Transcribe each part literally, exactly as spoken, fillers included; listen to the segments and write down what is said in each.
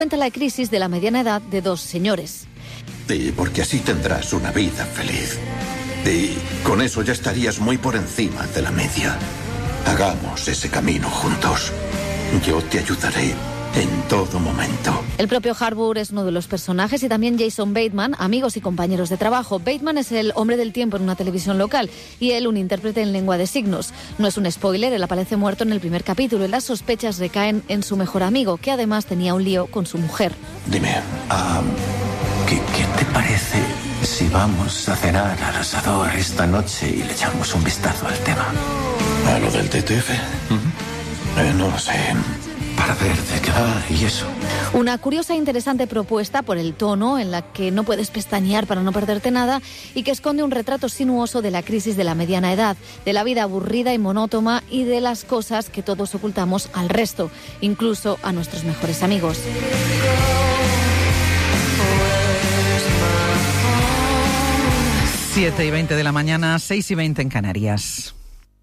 Cuenta la crisis de la mediana edad de dos señores. Y porque así tendrás una vida feliz. Y con eso ya estarías muy por encima de la media. Hagamos ese camino juntos. Yo te ayudaré en todo momento. El propio Harbour es uno de los personajes y también Jason Bateman, amigos y compañeros de trabajo. Bateman es el hombre del tiempo en una televisión local y él un intérprete en lengua de signos. No es un spoiler, él aparece muerto en el primer capítulo y las sospechas recaen en su mejor amigo, que además tenía un lío con su mujer. Dime, um, ¿qué, ¿qué te parece si vamos a cenar al asador esta noche y le echamos un vistazo al tema? ¿A lo del T T F? Uh-huh. eh, no lo sé. Para ver de qué va y eso. Una curiosa e interesante propuesta por el tono, en la que no puedes pestañear para no perderte nada y que esconde un retrato sinuoso de la crisis de la mediana edad, de la vida aburrida y monótona y de las cosas que todos ocultamos al resto, incluso a nuestros mejores amigos. siete y veinte de la mañana, seis y veinte en Canarias.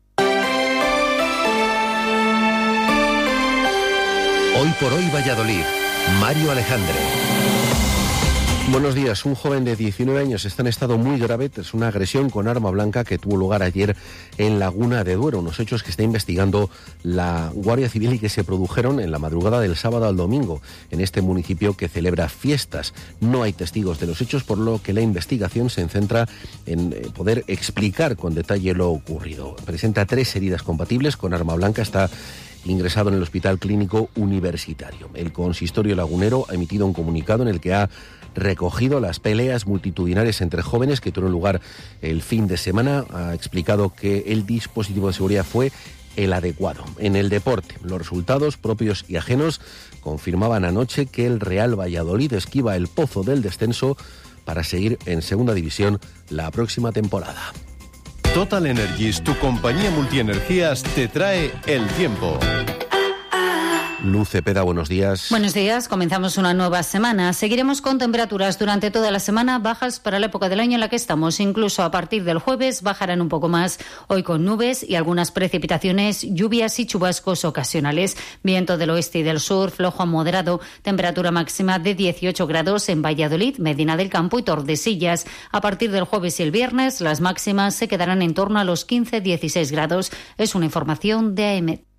Hoy por hoy Valladolid, Mario Alejandre. Buenos días. Un joven de diecinueve años está en estado muy grave tras una agresión con arma blanca que tuvo lugar ayer en Laguna de Duero. Unos hechos que está investigando la Guardia Civil y que se produjeron en la madrugada del sábado al domingo en este municipio que celebra fiestas. No hay testigos de los hechos, por lo que la investigación se centra en poder explicar con detalle lo ocurrido. Presenta tres heridas compatibles con arma blanca. Está ingresado en el Hospital Clínico Universitario. El consistorio lagunero ha emitido un comunicado en el que ha recogido las peleas multitudinarias entre jóvenes que tuvieron lugar el fin de semana. Ha explicado que el dispositivo de seguridad fue el adecuado. En el deporte, los resultados propios y ajenos confirmaban anoche que el Real Valladolid esquiva el pozo del descenso para seguir en segunda división la próxima temporada. Total Energies, tu compañía multienergías, te trae el tiempo. Luz Cepeda, buenos días. Buenos días, comenzamos una nueva semana. Seguiremos con temperaturas durante toda la semana bajas para la época del año en la que estamos. Incluso a partir del jueves bajarán un poco más. Hoy con nubes y algunas precipitaciones, lluvias y chubascos ocasionales. Viento del oeste y del sur, flojo a moderado. Temperatura máxima de dieciocho grados en Valladolid, Medina del Campo y Tordesillas. A partir del jueves y el viernes, las máximas se quedarán en torno a los quince a dieciséis grados. Es una información de A E M E T.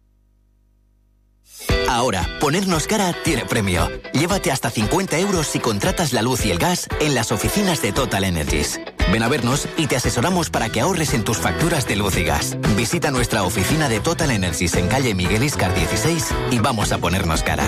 Ahora, ponernos cara tiene premio. Llévate hasta cincuenta euros si contratas la luz y el gas en las oficinas de Total Energies. Ven a vernos y te asesoramos para que ahorres en tus facturas de luz y gas. Visita nuestra oficina de Total Energies en calle Miguel Íscar dieciséis y vamos a ponernos cara.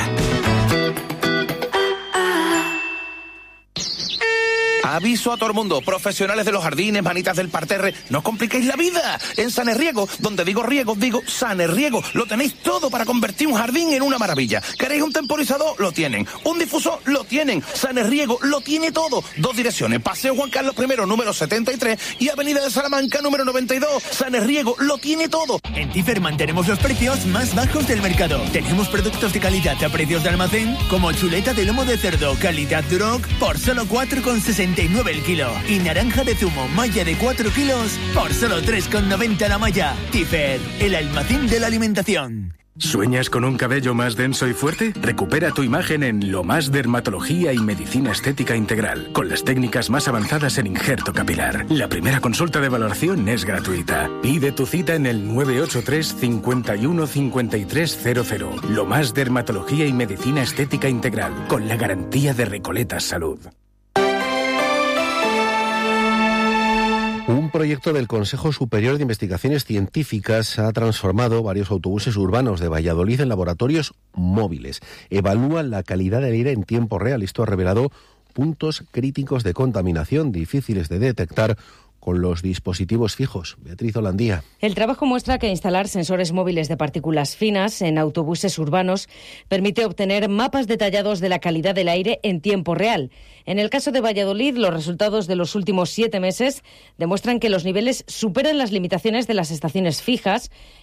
Aviso a todo el mundo, profesionales de los jardines, manitas del parterre, no os compliquéis la vida. En Sanerriego, donde digo riego, digo Sanerriego, lo tenéis todo para convertir un jardín en una maravilla. ¿Queréis un temporizador? Lo tienen. ¿Un difusor? Lo tienen. Sanerriego lo tiene todo. Dos direcciones, Paseo Juan Carlos I, número setenta y tres y Avenida de Salamanca, número noventa y dos. Sanerriego lo tiene todo. En Tifer mantenemos los precios más bajos del mercado. Tenemos productos de calidad a precios de almacén, como chuleta de lomo de cerdo, calidad Duroc, por solo cuatro con sesenta y nueve el kilo. Y naranja de zumo malla de cuatro kilos por solo tres con noventa la malla. Tifer, el almacén de la alimentación. ¿Sueñas con un cabello más denso y fuerte? Recupera tu imagen en Lo Más Dermatología y Medicina Estética Integral, con las técnicas más avanzadas en injerto capilar. La primera consulta de valoración es gratuita. Pide tu cita en el nueve ocho tres, cinco uno, cinco tres cero cero. Lo Más Dermatología y Medicina Estética Integral, con la garantía de Recoletas Salud. Un proyecto del Consejo Superior de Investigaciones Científicas ha transformado varios autobuses urbanos de Valladolid en laboratorios móviles. Evalúan la calidad del aire en tiempo real. Esto ha revelado puntos críticos de contaminación difíciles de detectar con los dispositivos fijos. Beatriz Holandía. El trabajo muestra que instalar sensores móviles de partículas finas en autobuses urbanos permite obtener mapas detallados de la calidad del aire en tiempo real. En el caso de Valladolid, los resultados de los últimos siete meses demuestran que los niveles superan las limitaciones de las estaciones fijas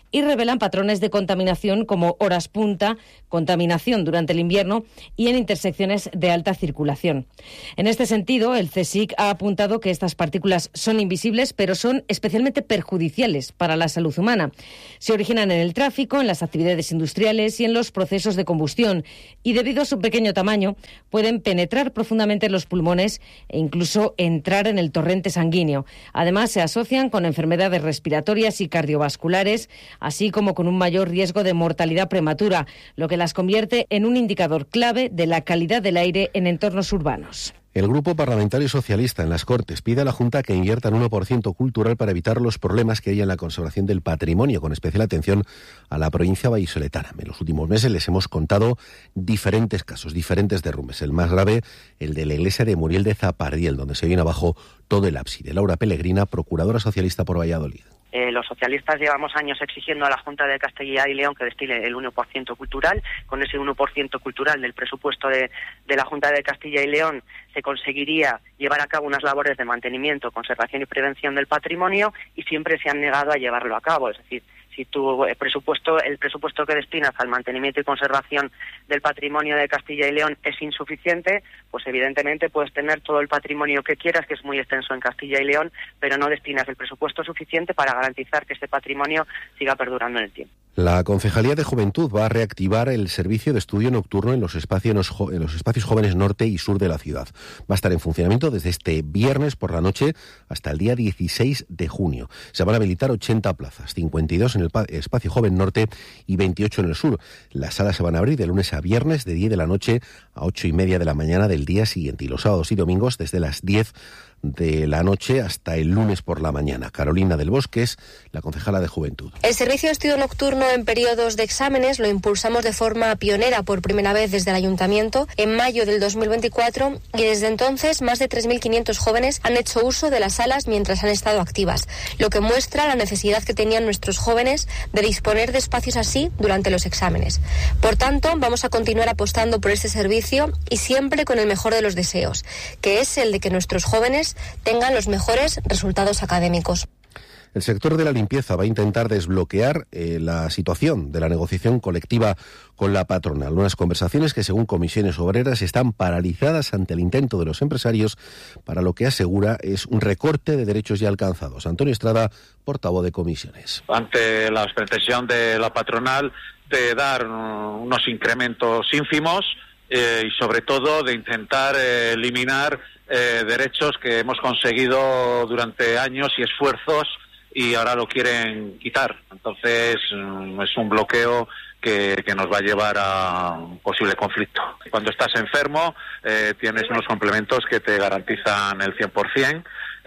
y revelan patrones de contaminación como horas punta, contaminación durante el invierno y en intersecciones de alta circulación. En este sentido, el CSIC ha apuntado que estas partículas son invisibles, pero son especialmente perjudiciales para la salud humana. Se originan en el tráfico, en las actividades industriales y en los procesos de combustión, y debido a su pequeño tamaño pueden penetrar profundamente en los pulmones e incluso entrar en el torrente sanguíneo. Además, se asocian con enfermedades respiratorias y cardiovasculares, así como con un mayor riesgo de mortalidad prematura, lo que las convierte en un indicador clave de la calidad del aire en entornos urbanos. El Grupo Parlamentario Socialista en las Cortes pide a la Junta que invierta en uno por ciento cultural para evitar los problemas que hay en la conservación del patrimonio, con especial atención a la provincia vallisoletana. En los últimos meses les hemos contado diferentes casos, diferentes derrumbes. El más grave, el de la iglesia de Muriel de Zapardiel, donde se viene abajo todo el ábside. Laura Pellegrina, procuradora socialista por Valladolid. Eh, los socialistas llevamos años exigiendo a la Junta de Castilla y León que destine el uno por ciento cultural. Con ese uno por ciento cultural del presupuesto de, de la Junta de Castilla y León se conseguiría llevar a cabo unas labores de mantenimiento, conservación y prevención del patrimonio, y siempre se han negado a llevarlo a cabo. Es decir, si tu el presupuesto, el presupuesto que destinas al mantenimiento y conservación del patrimonio de Castilla y León es insuficiente, pues evidentemente puedes tener todo el patrimonio que quieras, que es muy extenso en Castilla y León, pero no destinas el presupuesto suficiente para garantizar que este patrimonio siga perdurando en el tiempo. La Concejalía de Juventud va a reactivar el servicio de estudio nocturno en los espacios, en los espacios jóvenes norte y sur de la ciudad. Va a estar en funcionamiento desde este viernes por la noche hasta el día dieciséis de junio. Se van a habilitar ochenta plazas, cincuenta y dos en el espacio joven norte y veintiocho en el sur. Las salas se van a abrir de lunes a viernes de diez de la noche a ocho y media de la mañana del día siguiente, y los sábados y domingos desde las diez de la noche hasta el lunes por la mañana. Carolina del Bosque es la concejala de Juventud. El servicio de estudio nocturno en periodos de exámenes lo impulsamos de forma pionera por primera vez desde el Ayuntamiento en mayo del dos mil veinticuatro, y desde entonces más de tres mil quinientos jóvenes han hecho uso de las salas mientras han estado activas, lo que muestra la necesidad que tenían nuestros jóvenes de disponer de espacios así durante los exámenes. Por tanto, vamos a continuar apostando por este servicio, y siempre con el mejor de los deseos, que es el de que nuestros jóvenes tengan los mejores resultados académicos. El sector de la limpieza va a intentar desbloquear eh, la situación de la negociación colectiva con la patronal. Unas conversaciones que, según comisiones obreras, están paralizadas ante el intento de los empresarios para lo que asegura es un recorte de derechos ya alcanzados. Antonio Estrada, portavoz de comisiones. Ante la pretensión de la patronal de dar unos incrementos ínfimos eh, y, sobre todo, de intentar eh, eliminar eh, derechos que hemos conseguido durante años y esfuerzos, y ahora lo quieren quitar. Entonces es un bloqueo que, que nos va a llevar a un posible conflicto. Cuando estás enfermo eh, tienes unos complementos que te garantizan el cien por ciento,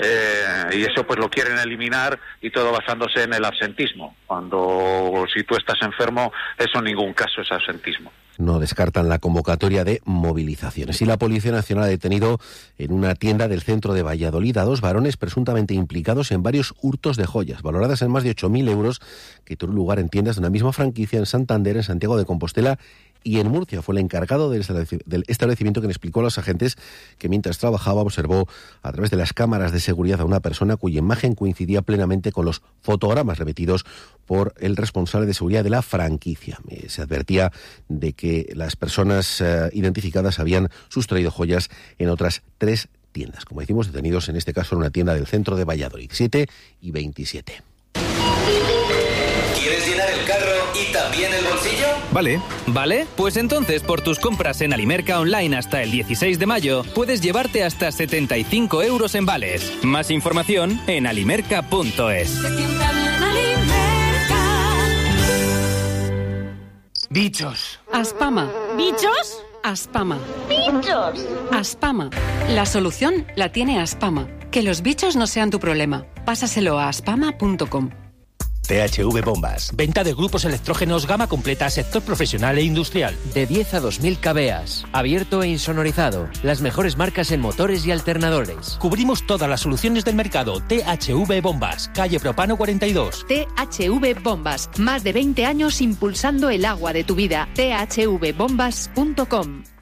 eh, y eso pues lo quieren eliminar, y todo basándose en el absentismo, cuando si tú estás enfermo eso en ningún caso es absentismo. No descartan la convocatoria de movilizaciones. Y la Policía Nacional ha detenido en una tienda del centro de Valladolid a dos varones presuntamente implicados en varios hurtos de joyas, valoradas en más de ocho mil euros, que tuvieron lugar en tiendas de una misma franquicia en Santander, en Santiago de Compostela y en Murcia. Fue el encargado del establecimiento quien explicó a los agentes que mientras trabajaba observó a través de las cámaras de seguridad a una persona cuya imagen coincidía plenamente con los fotogramas repetidos por el responsable de seguridad de la franquicia. Eh, se advertía de que las personas eh, identificadas habían sustraído joyas en otras tres tiendas. Como decimos, detenidos en este caso en una tienda del centro de Valladolid. siete y veintisiete. ¿Quieres llenar el carro y también el bolsillo? Vale. ¿Vale? Pues entonces, por tus compras en Alimerca Online hasta el dieciséis de mayo, puedes llevarte hasta setenta y cinco euros en vales. Más información en alimerca punto es. Bichos. Aspama. ¿Bichos? Aspama. ¡Bichos! Aspama. La solución la tiene Aspama. Que los bichos no sean tu problema. Pásaselo a aspama punto com. T H V Bombas. Venta de grupos electrógenos gama completa, sector profesional e industrial. De diez a dos mil kVA. Abierto e insonorizado. Las mejores marcas en motores y alternadores. Cubrimos todas las soluciones del mercado. T H V Bombas. Calle Propano cuarenta y dos. T H V Bombas. Más de veinte años impulsando el agua de tu vida. T H V bombas punto com.